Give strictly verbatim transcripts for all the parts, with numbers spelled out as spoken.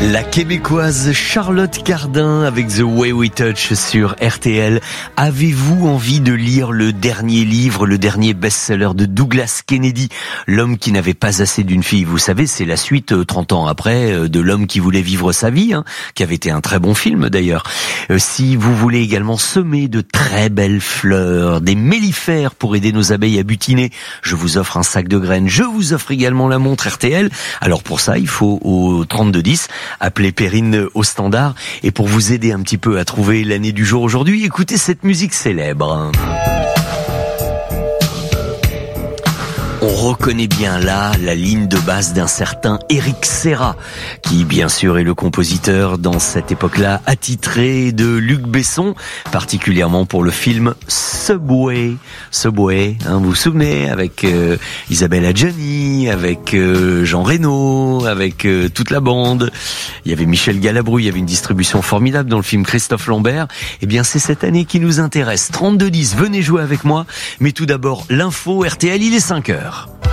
La québécoise Charlotte Cardin avec The Way We Touch sur R T L. Avez-vous envie de lire le dernier livre, le dernier best-seller de Douglas Kennedy, L'homme qui n'avait pas assez d'une fille? Vous savez, c'est la suite trente ans après de L'homme qui voulait vivre sa vie, hein, qui avait été un très bon film d'ailleurs. Euh, si vous voulez également semer de très belles fleurs, des mellifères pour aider nos abeilles à butiner, je vous offre un sac de graines. Je vous offre également la montre R T L. Alors pour ça, il faut au trente-deux dix appeler Perrine au standard. Et pour vous aider un petit peu à trouver l'année du jour aujourd'hui, écoutez cette musique célèbre. On reconnaît bien là la ligne de base d'un certain Eric Serra, qui bien sûr est le compositeur dans cette époque-là attitré de Luc Besson, particulièrement pour le film Subway. Subway, hein, vous vous souvenez, avec euh, Isabelle Adjani, avec euh, Jean Reno, avec euh, toute la bande. Il y avait Michel Galabru, il y avait une distribution formidable dans le film Christophe Lambert. Eh bien, c'est cette année qui nous intéresse. trente-deux dix, venez jouer avec moi. Mais tout d'abord, l'info R T L, il est cinq heures.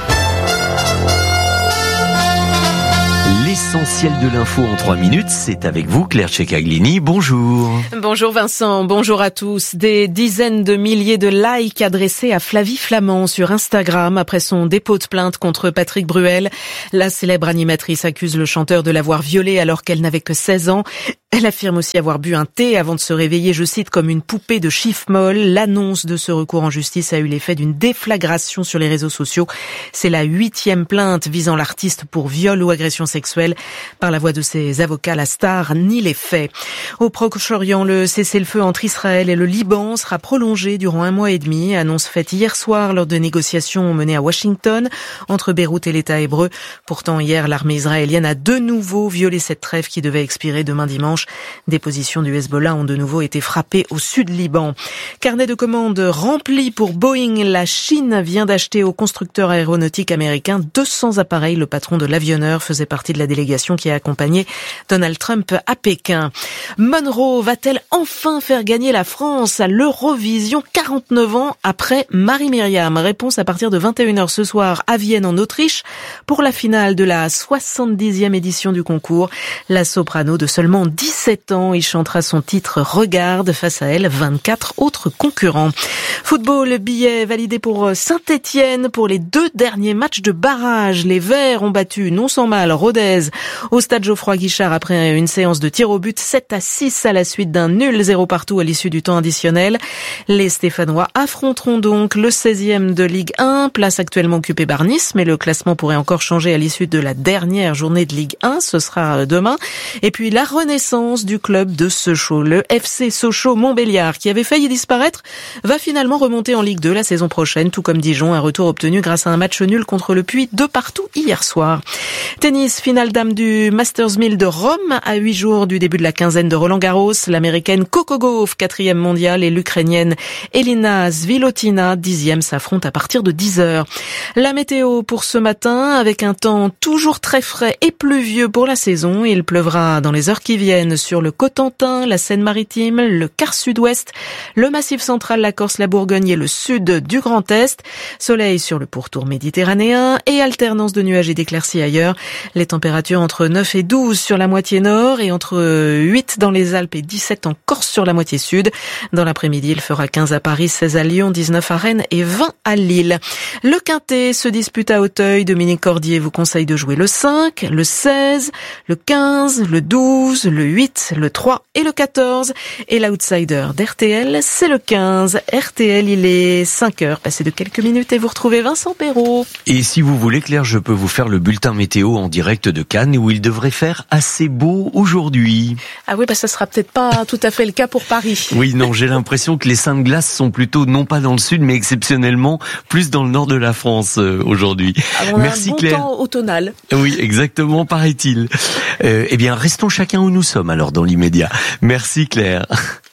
L'essentiel de l'info en trois minutes, c'est avec vous, Claire Ceccaglini. Bonjour. Bonjour Vincent, bonjour à tous. Des dizaines de milliers de likes adressés à Flavie Flament sur Instagram après son dépôt de plainte contre Patrick Bruel. La célèbre animatrice accuse le chanteur de l'avoir violée alors qu'elle n'avait que seize ans. Elle affirme aussi avoir bu un thé avant de se réveiller, je cite, comme une poupée de chiffre-molle. L'annonce de ce recours en justice a eu l'effet d'une déflagration sur les réseaux sociaux. C'est la huitième plainte visant l'artiste pour viol ou agression sexuelle. Par la voix de ses avocats, la star nie les faits. Au Proche-Orient, le cessez-le-feu entre Israël et le Liban sera prolongé durant un mois et demi. Annonce faite hier soir lors de négociations menées à Washington entre Beyrouth et l'État hébreu. Pourtant, hier, l'armée israélienne a de nouveau violé cette trêve qui devait expirer demain dimanche. Des positions du Hezbollah ont de nouveau été frappées au sud Liban. Carnet de commandes rempli pour Boeing. La Chine vient d'acheter au constructeur aéronautique américain deux cents appareils. Le patron de l'avionneur faisait partie de la délégation qui a accompagné Donald Trump à Pékin. Monroe va-t-elle enfin faire gagner la France à l'Eurovision quarante-neuf ans après Marie-Myriam? Réponse à partir de vingt et une heures ce soir à Vienne en Autriche pour la finale de la soixante-dixième édition du concours. La soprano de seulement dix-sept ans, il chantera son titre Regarde, face à elle vingt-quatre autres concurrents. Football, billet validé pour Saint-Étienne pour les deux derniers matchs de barrage. Les Verts ont battu non sans mal Rodez au stade Geoffroy-Guichard après une séance de tir au but sept à six à la suite d'un nul zéro partout à l'issue du temps additionnel. Les Stéphanois affronteront donc le seizième de Ligue un, place actuellement occupée par Nice, mais le classement pourrait encore changer à l'issue de la dernière journée de Ligue un, ce sera demain. Et puis la renaissance du club de Sochaux, le F C Sochaux-Montbéliard, qui avait failli disparaître, va finalement remonter en Ligue deux la saison prochaine, tout comme Dijon, un retour obtenu grâce à un match nul contre le Puy, deux partout hier soir. Tennis, finale dame du Masters mille de Rome, à huit jours du début de la quinzaine de Roland-Garros. L'américaine Coco Gauff, quatrième mondiale, et l'ukrainienne Elina Svilotina, dixième, s'affrontent à partir de dix heures. La météo pour ce matin, avec un temps toujours très frais et pluvieux pour la saison. Il pleuvra dans les heures qui viennent sur le Cotentin, la Seine-Maritime, le quart sud-ouest, le Massif central, la Corse, la Bourgogne et le sud du Grand Est. Soleil sur le pourtour méditerranéen et alternance de nuages et d'éclaircies ailleurs. Les températures entre neuf et douze sur la moitié nord et entre huit dans les Alpes et dix-sept en Corse sur la moitié sud. Dans l'après-midi, il fera quinze à Paris, seize à Lyon, dix-neuf à Rennes et vingt à Lille. Le Quintet se dispute à Auteuil. Dominique Cordier vous conseille de jouer le cinq, le seize, le quinze, le douze, le huit, le trois et le quatorze. Et l'outsider d'R T L, c'est le quinze. R T L, il est cinq heures, passé de quelques minutes et vous retrouvez Vincent Perrault. Et si vous voulez, Claire, je peux vous faire le bulletin météo en direct de Cannes où il devrait faire assez beau aujourd'hui. Ah oui, bah ça sera peut-être pas tout à fait le cas pour Paris. Oui, non, j'ai l'impression que les seins de glace sont plutôt non pas dans le sud, mais exceptionnellement plus dans le nord de la France euh, aujourd'hui. Alors on Merci a un bon Claire. Temps automnal. Oui, exactement, paraît-il. Euh, eh bien, restons chacun où nous sommes alors dans l'immédiat. Merci Claire.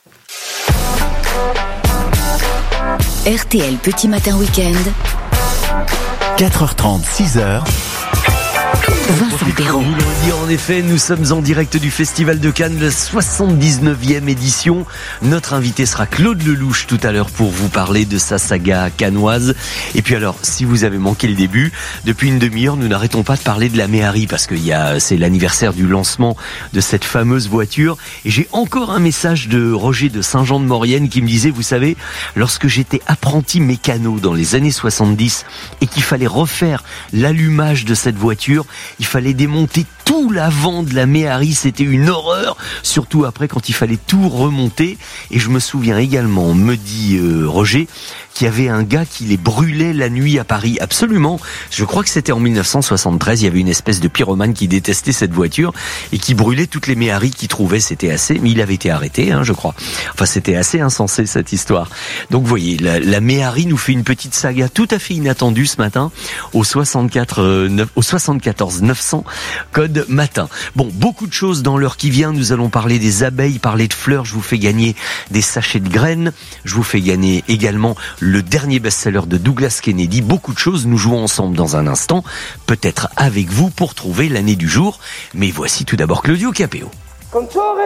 R T L Petit Matin Week-end. quatre heures trente, six heures. Vincent Perrault. Vous le dire, en effet, nous sommes en direct du Festival de Cannes, la soixante-dix-neuvième édition. Notre invité sera Claude Lelouch tout à l'heure pour vous parler de sa saga cannoise. Et puis alors, si vous avez manqué le début, depuis une demi-heure, nous n'arrêtons pas de parler de la Méhari parce que y a, c'est l'anniversaire du lancement de cette fameuse voiture. Et j'ai encore un message de Roger de Saint-Jean-de-Maurienne qui me disait, vous savez, lorsque j'étais apprenti mécano dans les années soixante-dix et qu'il fallait refaire l'allumage de cette voiture, il fallait démonter tout l'avant de la Méhari, c'était une horreur, surtout après quand il fallait tout remonter. Et je me souviens également, me dit euh, Roger, qu'il y avait un gars qui les brûlait la nuit à Paris. Absolument, je crois que c'était en mille neuf cent soixante-treize, il y avait une espèce de pyromane qui détestait cette voiture et qui brûlait toutes les Méhari qu'il trouvait. C'était assez, mais il avait été arrêté, hein, je crois. Enfin, c'était assez insensé cette histoire. Donc vous voyez, la, la Méhari nous fait une petite saga tout à fait inattendue ce matin au soixante-quatre, euh, neuf, au soixante-quatorze neuf cents code matin. Bon, beaucoup de choses dans l'heure qui vient. Nous allons parler des abeilles, parler de fleurs. Je vous fais gagner des sachets de graines. Je vous fais gagner également le dernier best-seller de Douglas Kennedy. Beaucoup de choses. Nous jouons ensemble dans un instant, peut-être avec vous pour trouver l'année du jour. Mais voici tout d'abord Claudio Capéo. Quand tu aurais